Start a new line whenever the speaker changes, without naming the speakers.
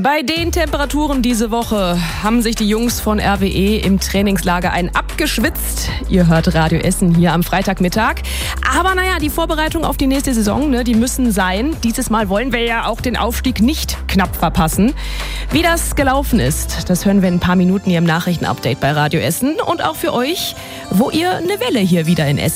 Bei den Temperaturen diese Woche haben sich die Jungs von RWE im Trainingslager einen abgeschwitzt. Ihr hört Radio Essen hier am Freitagmittag. Aber naja, die Vorbereitung auf die nächste Saison, die müssen sein. Dieses Mal wollen wir ja auch den Aufstieg nicht knapp verpassen. Wie das gelaufen ist, das hören wir in ein paar Minuten hier im Nachrichtenupdate bei Radio Essen. Und auch für euch, wo ihr eine Welle hier wieder in Essen